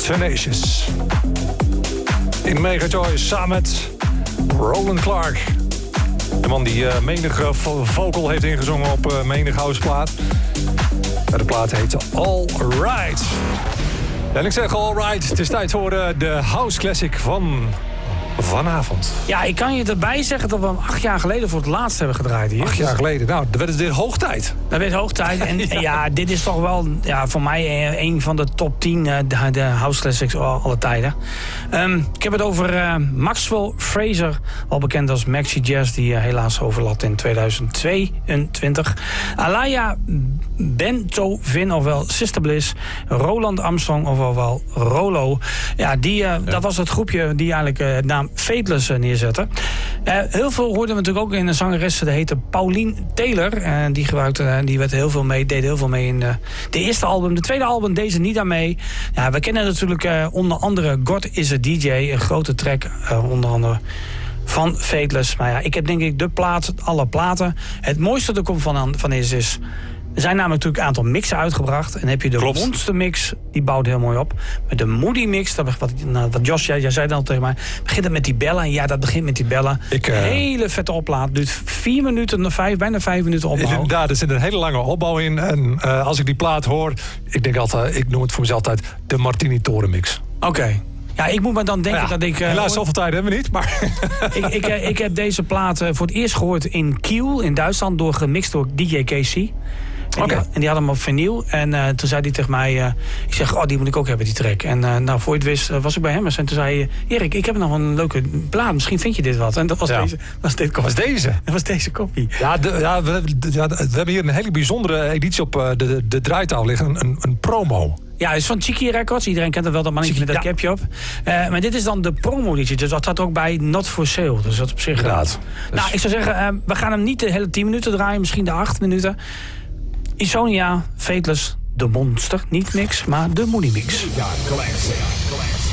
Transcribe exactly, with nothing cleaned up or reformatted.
Tenacious. In Mega Joyce samen met Roland Clark. De man die uh, menige vocal heeft ingezongen op uh, menig houseplaat. De plaat heet All Right. En ik zeg All Right, het is tijd voor uh, de house classic van vanavond. Ja, ik kan je erbij zeggen dat we hem acht jaar geleden voor het laatst hebben gedraaid hier. Acht jaar geleden, nou, dan werd het weer hoog tijd. Dat werd hoog tijd. En ja. ja, dit is toch wel ja, voor mij een van de top tien uh, de, de house classics alle tijden. Um, ik heb het over uh, Maxwell Fraser, al bekend als Maxi Jazz, die uh, helaas overlad in tweeduizend tweeëntwintig. Alaya Bentovin, ofwel Sister Bliss. Roland Armstrong, ofwel Rolo. Ja, die, uh, ja. dat was het groepje die eigenlijk uh, het naam Fateless uh, neerzetten. Uh, heel veel hoorden we natuurlijk ook in een zangeres, die heette Pauline Taylor. Uh, die gebruikte, uh, die werd heel veel mee, deed heel veel mee in uh, de eerste album. De tweede album deed ze niet aan mee. Ja, we kennen natuurlijk uh, onder andere God is a D J, een grote track, uh, onder andere van Fateless. Maar ja, ik heb denk ik de plaat, alle platen. Het mooiste er komt van, van is, is er zijn namelijk natuurlijk een aantal mixen uitgebracht. En dan heb je de Klopt. Monster mix, die bouwt heel mooi op. Met de Moody mix, dat, wat, nou, wat Josh, jij, jij zei dan al tegen mij, begint het met die bellen. Ja, dat begint met die bellen. Ik, uh, hele vette oplaad. Duurt vier minuten, vijf, bijna vijf minuten opbouw. Daar er zit een hele lange opbouw in. En uh, als ik die plaat hoor, ik denk altijd, ik noem het voor mezelf altijd de Martini Toren mix. Oké. Okay. Ja, ik moet me dan denken ja, dat ik... Uh, helaas, zoveel tijd hebben we niet, maar... ik, ik, uh, ik heb deze plaat uh, voor het eerst gehoord in Kiel, in Duitsland, door gemixt door D J K C. En, okay. die, en die had hem op vinyl. En uh, toen zei hij tegen mij... Uh, ik zeg, oh, die moet ik ook hebben, die track. En uh, nou, voor je het wist, uh, was ik bij hem. En toen zei hij... Erik, ik heb nog een leuke plaat. Misschien vind je dit wat. En dat was ja. deze. Was, dit was deze? Dat was deze kopie. Ja, de, ja, we, de, ja, we hebben hier een hele bijzondere editie op uh, de, de, de draaitafel liggen. Een, een, een promo. Ja, het is van Cheeky Records. Iedereen kent het wel, dat mannetje met dat ja. capje op. Uh, maar dit is dan de promo-editie. Dus dat staat ook bij Not For Sale. Dus dat op zich... Inderdaad. Dus... Nou, ik zou zeggen, uh, we gaan hem niet de hele tien minuten draaien. Misschien de acht minuten. Isonia, Fateless, de Monster. Niet mix, maar de Moody mix. Ja, classic.